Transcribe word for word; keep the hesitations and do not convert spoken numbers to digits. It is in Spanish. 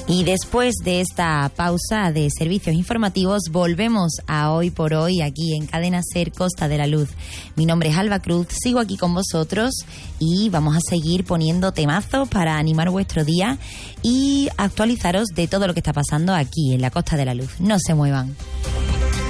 Y después de esta pausa de servicios informativos, volvemos a Hoy por Hoy aquí en Cadena SER Costa de la Luz. Mi nombre es Alba Cruz, sigo aquí con vosotros y vamos a seguir poniendo temazos para animar vuestro día y actualizaros de todo lo que está pasando aquí en la Costa de la Luz. No se muevan.